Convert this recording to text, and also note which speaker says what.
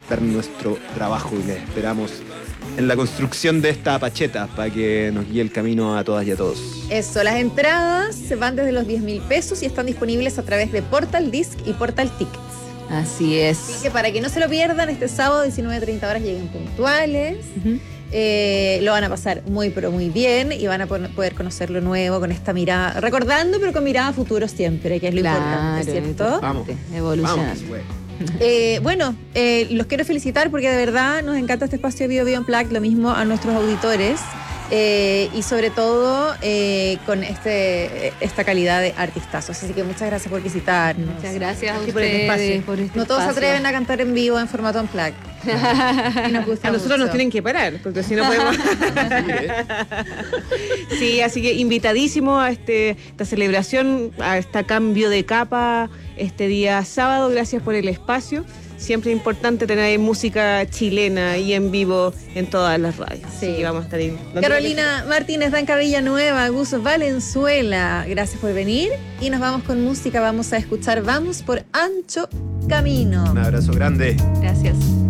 Speaker 1: ver nuestro trabajo y les esperamos en la construcción de esta pacheta para que nos guíe el camino a todas y a todos.
Speaker 2: Eso, las entradas se van desde los 10.000 pesos y están disponibles a través de Portal Disc y Portal Tickets.
Speaker 3: Así es.
Speaker 2: Así que para que no se lo pierdan, este sábado 19:30 horas lleguen puntuales. Lo van a pasar muy pero muy bien y van a poder conocer lo nuevo con esta mirada, recordando pero con mirada a futuro siempre, que es lo importante, ¿cierto?
Speaker 1: Vamos,
Speaker 3: evolucionar.
Speaker 2: Bueno, los quiero felicitar porque de verdad nos encanta este espacio de Bio Bio Unplugged, lo mismo a nuestros auditores. Y sobre todo con esta calidad de artistazos. Así que muchas gracias por visitarnos.
Speaker 3: Muchas gracias a
Speaker 2: por el espacio.
Speaker 3: por este
Speaker 2: no todos se
Speaker 3: espacio.
Speaker 2: atreven a cantar en vivo en formato unplugged. Y nos gusta
Speaker 4: A nosotros
Speaker 2: mucho.
Speaker 4: nos tienen que parar, porque si no podemos. Sí, así que invitadísimo a esta celebración, a este cambio de capa este día sábado. Gracias por el espacio. Siempre es importante tener música chilena y en vivo en todas las radios.
Speaker 2: Sí.
Speaker 4: Y vamos a estar ahí.
Speaker 2: Carolina Martínez, Danca Villanueva, Gus Valenzuela, gracias por venir. Y nos vamos con música, vamos a escuchar Vamos por Ancho Camino.
Speaker 1: Un abrazo grande.
Speaker 3: Gracias.